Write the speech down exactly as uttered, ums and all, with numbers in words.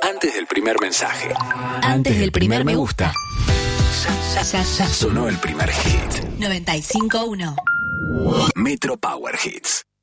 Antes del primer mensaje. Antes del primer me gusta. Ya, ya, ya sonó el primer hit. noventa y cinco punto uno. Metro Power Hits.